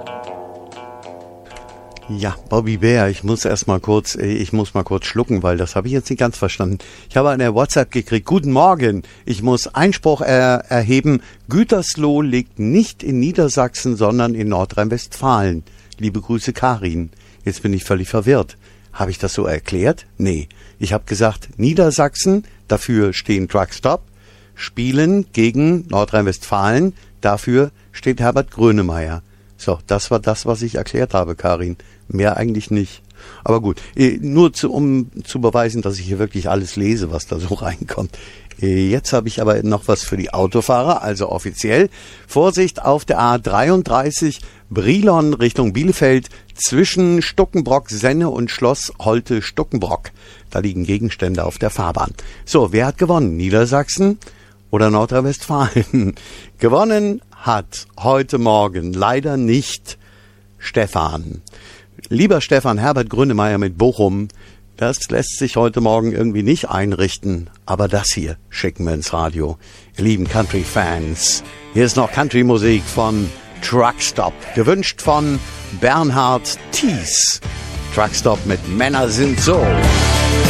Ja, Bobby Bär, ich muss mal kurz schlucken, weil das habe ich jetzt nicht ganz verstanden. Ich habe eine WhatsApp gekriegt. Guten Morgen, ich muss Einspruch erheben. Gütersloh liegt nicht in Niedersachsen, sondern in Nordrhein-Westfalen. Liebe Grüße, Karin. Jetzt bin ich völlig verwirrt. Habe ich das so erklärt? Nee. Ich habe gesagt, Niedersachsen, dafür stehen Truckstop, spielen gegen Nordrhein-Westfalen, dafür steht Herbert Grönemeyer. So, das war das, was ich erklärt habe, Karin. Mehr eigentlich nicht. Aber gut, nur um zu beweisen, dass ich hier wirklich alles lese, was da so reinkommt. Jetzt habe ich aber noch was für die Autofahrer, also offiziell. Vorsicht auf der A33 Brilon Richtung Bielefeld zwischen Stuckenbrock, Senne und Schloss Holte-Stuckenbrock. Da liegen Gegenstände auf der Fahrbahn. So, wer hat gewonnen? Niedersachsen oder Nordrhein-Westfalen? Gewonnen hat heute Morgen leider nicht Stefan. Lieber Stefan, Herbert Grönemeyer mit Bochum, das lässt sich heute Morgen irgendwie nicht einrichten, aber das hier schicken wir ins Radio. Ihr lieben Country-Fans, hier ist noch Country-Musik von Truckstop, gewünscht von Bernhard Thies. Truckstop mit Männer sind so.